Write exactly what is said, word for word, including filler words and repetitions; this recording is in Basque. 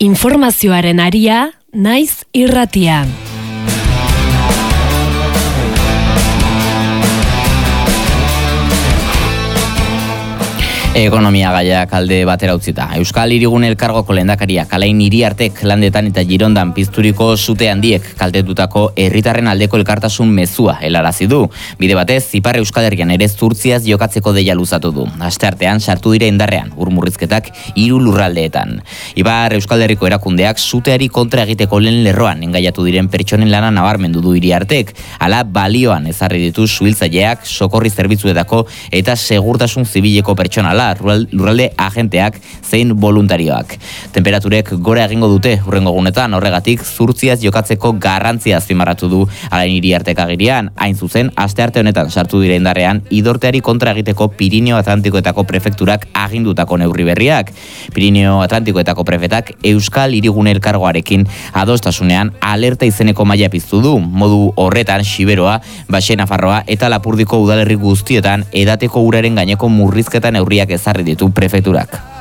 Informazioaren aria, naiz irratia. Ekonomia gaiak alde batera utzita. Euskal Hirigune Elkargoko lehendakariak Alain Iriartek Landetan eta Girondan pizturiko sute handiek kaltetutako herritarren aldeko elkartasun mezua helarazi du. Bide batez, Ipar Euskal Herrian ere zurtziaz jokatzeko deia luzatu du. Asteartean sartu dira indarrean ur-murrizketak hiru lurraldeetan. Ipar Euskal Herriko erakundeak suteari kontra egiteko lehen lerroan engaiatu diren pertsonen lana nabarmendu du Iriartek. Hala balioan ezarri ditu suhiltzaileak, sokorri zerbitzuetako eta segurtasun zibileko pertsonala, lurralde agenteak zein voluntarioak. Temperaturek gora egingo dute hurrengo egunetan, horregatik zurtziaz jokatzeko garrantzia azpimarratu du Alain Iriartek agirian. Hain zuzen, astearte honetan sartu dira indarrean idorteari kontra egiteko Pirineo Atlantikoetako prefekturak agindutako neurri berriak. Pirineo Atlantikoetako prefetak Euskal Hirigune Elkargoarekin adostasunean alerta izeneko maila piztu du. Modu horretan Xiberoa, Baxe Nafarroa eta Lapurdiko udalerri guztietan edateko uraren gaineko murrizketa neurriak ezarri ditu prefekturak.